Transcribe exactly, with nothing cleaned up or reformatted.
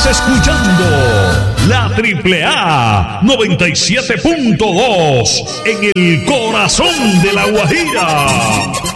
escuchando la Triple A noventa y siete punto dos en el corazón de La Guajira.